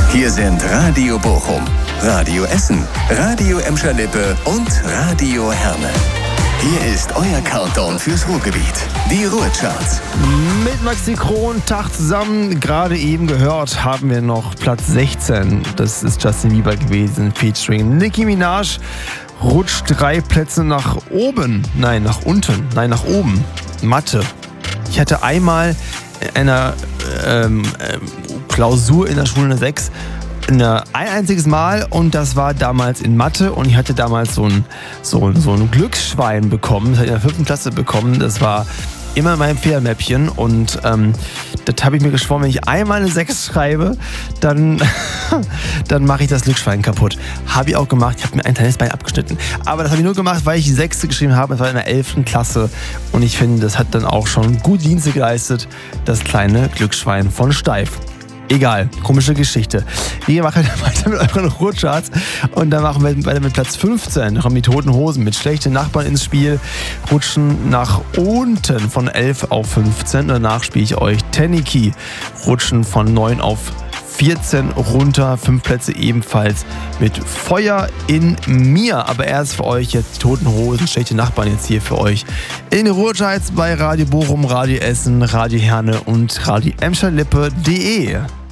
Hier sind Radio Bochum, Radio Essen, Radio Emscher-Lippe und Radio Herne. Hier ist euer Countdown fürs Ruhrgebiet. Die Ruhrcharts. Mit Maxi Kron, Tag zusammen. Gerade eben gehört haben wir noch Platz 16. Das ist Justin Bieber gewesen, featuring Nicki Minaj. Rutscht 3 Plätze nach oben. Nein, nach unten. Nein, nach oben. Mathe. Ich hatte einmal in einer Klausur in der Schule eine 6 ein einziges Mal und das war damals in Mathe und ich hatte damals so ein Glücksschwein bekommen, das hatte ich in der 5. Klasse bekommen, das war immer mein Federmäppchen und das habe ich mir geschworen, wenn ich einmal eine 6 schreibe, dann mache ich das Glücksschwein kaputt. Habe ich auch gemacht, ich habe mir ein kleines Bein abgeschnitten. Aber das habe ich nur gemacht, weil ich die 6. geschrieben habe, das war in der 11. Klasse und ich finde, das hat dann auch schon gut Dienste geleistet, das kleine Glücksschwein von Steif. Egal, komische Geschichte. Wir machen weiter mit euren Ruhrcharts und dann machen wir weiter mit Platz 15. Da kommen die Toten Hosen mit Schlechte Nachbarn ins Spiel, rutschen nach unten von 11 auf 15 und danach spiele ich euch Tenniki, rutschen von 9 auf 14 runter, 5 Plätze ebenfalls mit Feuer in mir. Aber erst für euch jetzt die Toten Hosen, Schlechte Nachbarn jetzt hier für euch in den Ruhrcharts bei Radio Bochum, Radio Essen, Radio Herne und Radio Emscher-Lippe.de.